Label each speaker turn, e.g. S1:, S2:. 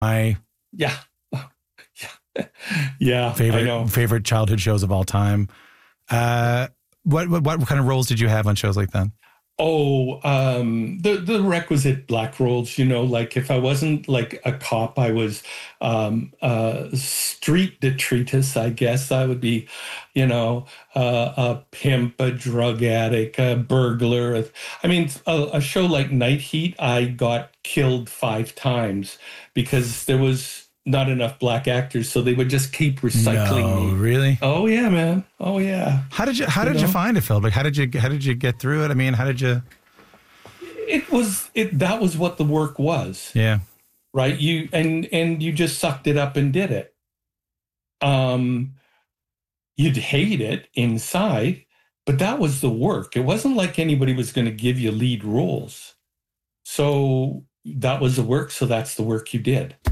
S1: My
S2: Yeah. Yeah. Yeah. I know.
S1: favorite childhood shows of all time. What kind of roles did you have on shows like that?
S2: Oh, the requisite black roles, like if I wasn't like a cop, I was street detritus, I guess. I would be, a pimp, a drug addict, a burglar. I mean, a show like Night Heat, I got killed 5 times because there was not enough black actors, so they would just keep recycling
S1: No,
S2: me.
S1: really?
S2: Oh yeah, man. Oh yeah.
S1: How did you find it, Phil? Like, how did you get through it? I mean, how did you?
S2: That was what the work was,
S1: Yeah.
S2: right? And you just sucked it up and did it. Um, you'd hate it inside, but that was the work. It wasn't like anybody was going to give you lead roles. So that was the work. So that's the work you did.